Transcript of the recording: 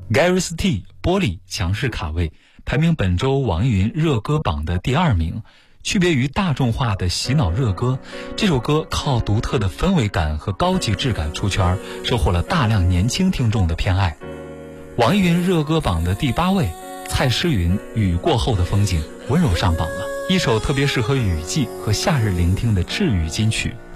Gary St. 玻璃强势卡位，排名本周网易云热歌榜的第2名。区别于大众化的洗脑热歌，这首歌靠独特的氛围感和高级质感出圈，收获了大量年轻听众的偏爱。网易云热歌榜的第8位，蔡诗芸《雨过后的风景》温柔上榜了，一首特别适合雨季和夏日聆听的治愈金曲。